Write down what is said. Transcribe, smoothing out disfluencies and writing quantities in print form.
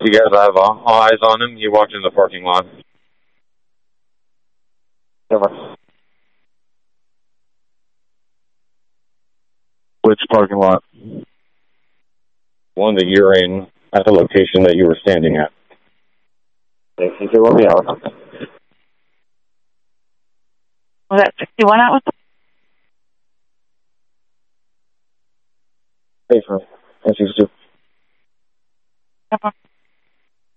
You guys have eyes on him? You walked in the parking lot. Over. Which parking lot? One that you're in at the location that you were standing at. Okay, you will be out. Was that 61 out? Hey, sir. Thank you, sir. Yep.